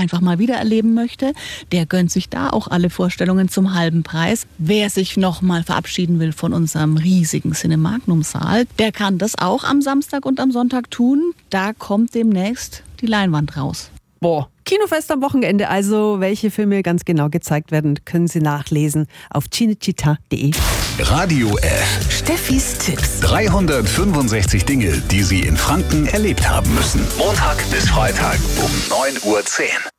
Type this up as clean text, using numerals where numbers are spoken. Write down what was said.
einfach mal wieder erleben möchte, der gönnt sich da auch alle Vorstellungen zum halben Preis. Wer sich noch mal verabschieden will von unserem riesigen Cinemagnum-Saal, der kann das auch am Samstag und am Sonntag tun. Da kommt demnächst die Leinwand raus. Boah, Kinofest am Wochenende. Also, welche Filme ganz genau gezeigt werden, können Sie nachlesen auf cinecittà.de. Radio F. Steffis Tipps. 365 Dinge, die Sie in Franken erlebt haben müssen. Montag bis Freitag um 9:10 Uhr.